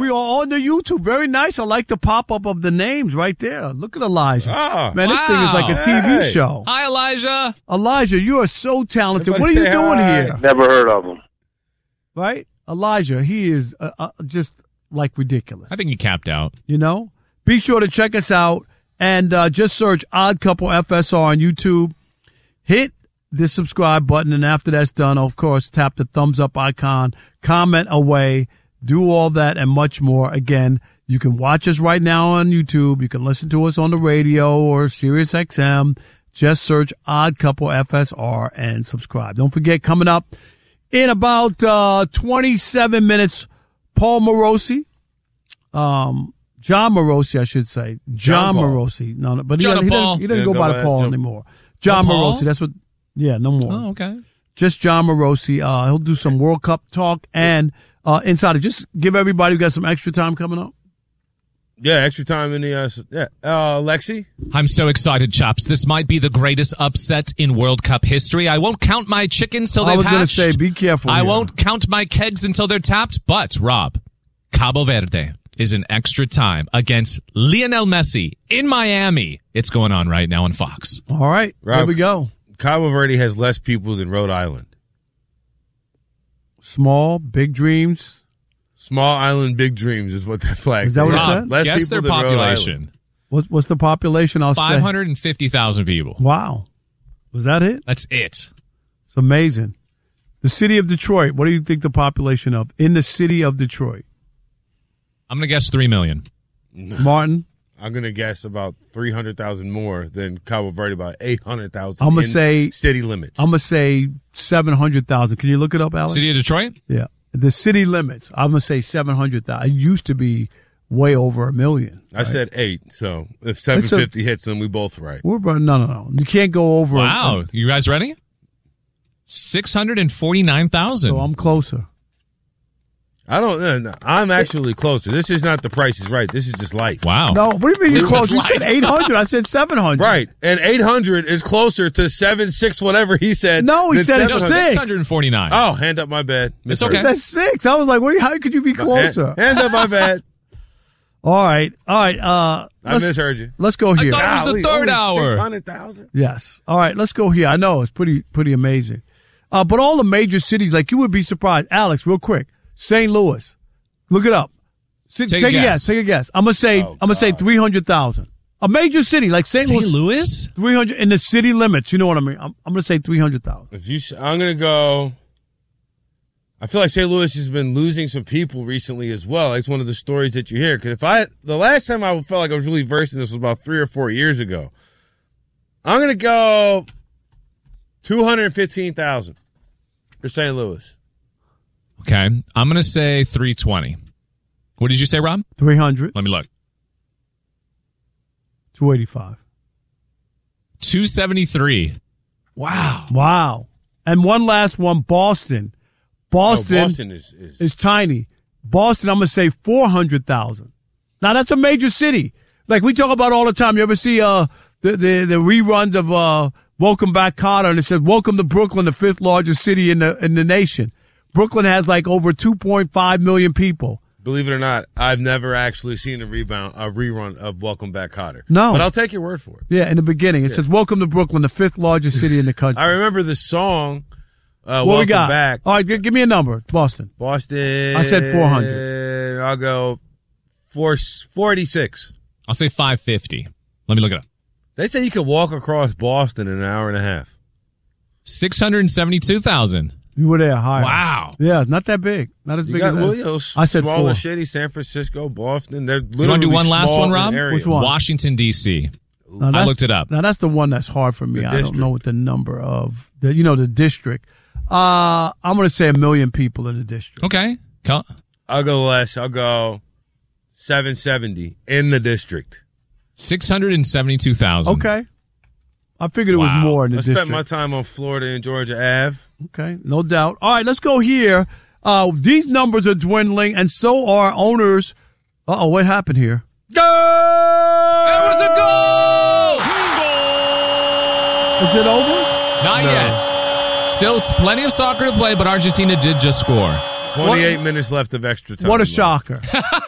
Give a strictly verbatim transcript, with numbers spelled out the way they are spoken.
we are on the YouTube. Very nice. I like the pop-up of the names right there. Look at Elijah. Oh, Man, this wow. thing is like a T V Hey. show. Hi, Elijah. Elijah, you are so talented. Everybody What are you say doing hi. here? Never heard of him. Right? Elijah, he is uh, uh, just like ridiculous. I think you capped out. You know? Be sure to check us out and uh, just search Odd Couple F S R on YouTube. Hit the subscribe button, and after that's done, of course, tap the thumbs up icon, comment away, do all that and much more. Again, you can watch us right now on YouTube. You can listen to us on the radio or Sirius X M. Just search Odd Couple F S R and subscribe. Don't forget, coming up in about uh, twenty-seven minutes, Paul Morosi, um, John Morosi, I should say. John, John Paul. Morosi. No, no, but he, John doesn't- he Paul. doesn't, he doesn't Yeah, go, go by by the Paul John- anymore. John No Paul? Morosi, that's what, yeah, no more. Oh, okay. Just John Morosi. Uh, he'll do some World Cup talk and uh, Insider. Just give everybody who got some extra time coming up. Yeah, extra time in the uh, s- yeah. Uh, Lexi. I'm so excited, Chops. This might be the greatest upset in World Cup history. I won't count my chickens till I they've was going to hatched. say, be careful. I here. won't count my kegs until they're tapped. But, Rob, Cabo Verde is in extra time against Lionel Messi in Miami. It's going on right now on Fox. All right, Rob. here we go. Cabo Verde has less people than Rhode Island. Small, big dreams. Small island, big dreams is what that flag Is that what it says. said? Rob, Less guess their people than Rhode population. Island. What, what's the population? I'll five say. hundred fifty thousand people. Wow. Was that it? That's it. It's amazing. The city of Detroit. What do you think the population of in the city of Detroit? I'm going to guess three million. Martin, I'm going to guess about three hundred thousand more than Cabo Verde, about eight hundred thousand. I'm gonna say- city limits. I'm gonna say seven hundred thousand. Can you look it up, Alex? City of Detroit? Yeah, the city limits. I'm gonna say seven hundred thousand. It used to be way over a million. I said eight, so if seven fifty hits, then we both right. We're no, no, no. You can't go over. Wow. You guys ready? six hundred forty-nine thousand. So I'm closer. I don't know. I'm actually closer. This is not the Price is Right. This is just life. Wow. No, what do you mean you're This close? is You life. said eight hundred. I said seven hundred. Right. And eight hundred is closer to seven, six, whatever he said. No, he than said it's No, seven hundred. six. six hundred forty-nine. Oh, hand up my bad. It's Misheard. okay. That's six. I was like, wait, how could you be closer? Hand, hand up my bad. All right, all right. Uh, I let's, misheard you. let's go here. thought it was the third hour. six hundred thousand? Yes. All right, let's go here. I know it's pretty pretty amazing. Uh, but all the major cities, like you would be surprised. Alex, real quick, Saint Louis, look it up. S- Take a a guess. guess. Take a guess. I'm gonna say Oh, I'm gonna say God. three hundred thousand. A major city like Saint Saint Louis, Louis? three hundred in the city limits. You know what I mean? I'm, I'm gonna say three hundred thousand. If you, s- I'm going to go. I feel like Saint Louis has been losing some people recently as well. It's one of the stories that you hear. Because if I, the last time I felt like I was really versed in this was about three or four years ago. I'm going to go two hundred fifteen thousand for Saint Louis. Okay. I'm going to say three twenty. What did you say, Rob? Three hundred. Let me look. Two eighty five. two seventy-three. Wow. Wow. And one last one, Boston. Boston, Oh, Boston is, is, is tiny. Boston, I'm gonna say four hundred thousand. Now that's a major city. Like we talk about all the time. You ever see uh the the, the reruns of uh Welcome Back, Kotter, and it says Welcome to Brooklyn, the fifth largest city in the in the nation. Brooklyn has like over two point five million people. believe it or not, I've never actually seen a rebound, a rerun of Welcome Back, Kotter. No. But I'll take your word for it. Yeah, in the beginning it says Welcome to Brooklyn, the fifth largest city in the country. I remember the song, uh, what Welcome we got? Back. All right, g- give me a number. Boston. Boston. I said four hundred. I'll go four forty-six. I'll say five fifty. Let me look it up. They say you could walk across Boston in an hour and a half. six hundred seventy-two thousand. You were there higher. Wow. Yeah, it's not that big. Not as You big got, as well, that. you know, I said smaller four. city, San Francisco, Boston. They're You literally want to do one last small one, in Rob? area. Which one? Washington, D C. Now, I that's- looked it up. Now that's the one that's hard for me. The I don't district. know what the number of the you know the district. Uh, I'm going to say a million people in the district. Okay. Cal- I'll go less. I'll go seven seventy in the district. six hundred seventy-two thousand. Okay, I figured it was Wow. more in the I district. spent my time on Florida and Georgia Ave. Okay, no doubt. All right, let's go here. Uh, these numbers are dwindling, and so are owners. Uh oh, what happened here? There was a goal! Is it over? Not No. yet. Still, it's plenty of soccer to play, but Argentina did just score. twenty-eight minutes left of extra time. What a Mo. shocker!